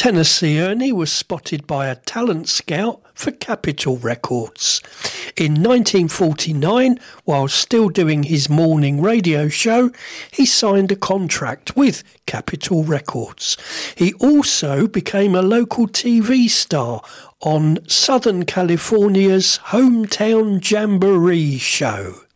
Tennessee Ernie was spotted by a talent scout for Capitol Records. In 1949, while still doing his morning radio show, he signed a contract with Capitol Records. He also became a local TV star on Southern California's Hometown Jamboree show.